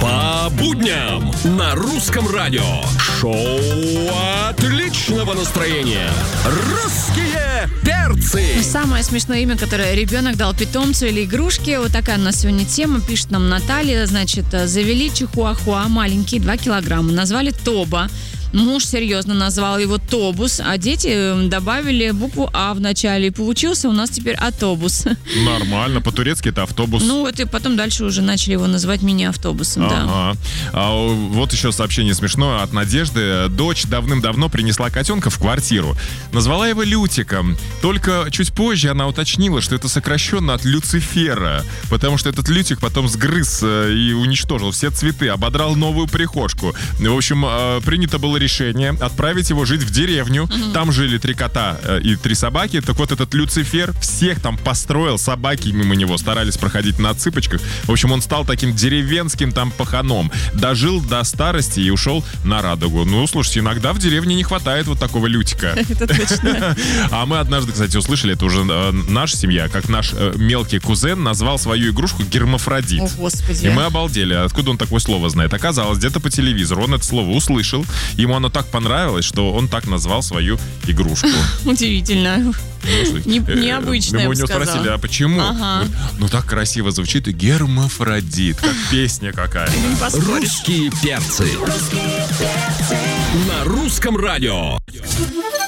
По будням на русском радио. Шоу отличного настроения. Русские перцы. Самое смешное имя, которое ребенок дал питомцу или игрушке. Вот такая у нас сегодня тема. Пишет нам Наталья. Значит, завели чихуахуа маленький, 2 килограмма. Назвали Тоба. Муж серьезно назвал его Тобус, а дети добавили букву А в начале. И получился у нас теперь Атобус. Нормально, по-турецки это автобус. Ну вот и потом дальше уже начали его называть мини-автобусом, да. Вот еще сообщение смешное от Надежды. Дочь давным-давно принесла котенка в квартиру. Назвала его Лютиком. Только чуть позже она уточнила, что это сокращенно от Люцифера. Потому что этот Лютик потом сгрыз и уничтожил все цветы, ободрал новую прихожку. В общем, принято было решение отправить его жить в деревню. Там жили 3 кота и 3 собаки. Так вот, этот Люцифер всех там построил. Собаки мимо него старались проходить на цыпочках. В общем, он стал таким деревенским там паханом. Дожил до старости и ушел на радугу. Ну, слушайте, иногда в деревне не хватает вот такого Лютика. Это точно. А мы однажды, кстати, услышали, это уже наша семья, как наш мелкий кузен назвал свою игрушку гермафродит. О, Господи. И мы обалдели, откуда он такое слово знает. Оказалось, где-то по телевизору он это слово услышал. Ему оно так понравилось, что он так назвал свою игрушку. Удивительно. Необычно, мы я у бы него сказала. спросили, а почему? Ага. Ну так красиво звучит, гермафродит, как песня какая. Русские перцы. На русском радио.